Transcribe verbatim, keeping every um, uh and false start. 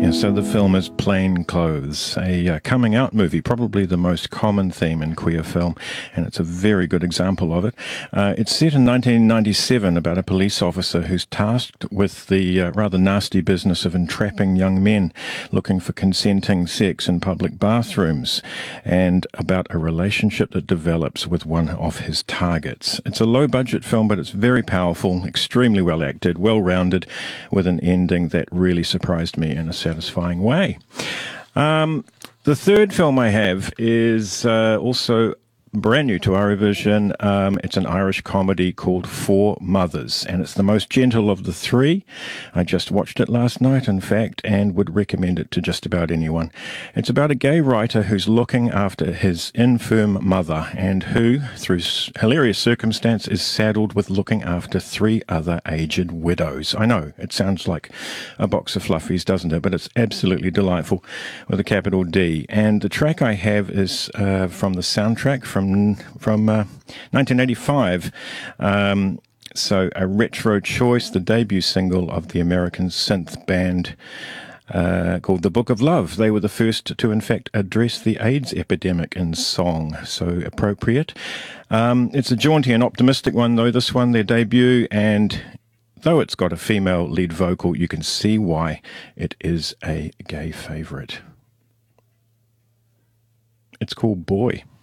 So the film is Plain Clothes, a uh, coming-out movie, probably the most common theme in queer film, and it's a very good example of it. Uh, it's set in nineteen ninety-seven about a police officer who's tasked with the uh, rather nasty business of entrapping young men looking for consenting sex in public bathrooms, and about a relationship that develops with one of his targets. It's a low-budget film, but it's very powerful, extremely well acted, well-rounded, with an ending that really surprised me in a satisfying way. Um, the third film I have is uh, also brand new to Eurovision. Um, it's an Irish comedy called Four Mothers, and it's the most gentle of the three. I just watched it last night, in fact, and would recommend it to just about anyone. It's about a gay writer who's looking after his infirm mother and who, through hilarious circumstance, is saddled with looking after three other aged widows. I know, it sounds like a box of fluffies, doesn't it? But it's absolutely delightful with a capital D. And the track I have is uh, from the soundtrack from from uh, nineteen eighty-five. Um, so a retro choice, the debut single of the American synth band uh, called The Book of Love. They were the first to, in fact, address the AIDS epidemic in song, so appropriate. Um, it's a jaunty and optimistic one, though, this one, their debut, and though it's got a female lead vocal, you can see why it is a gay favourite. It's called Boy.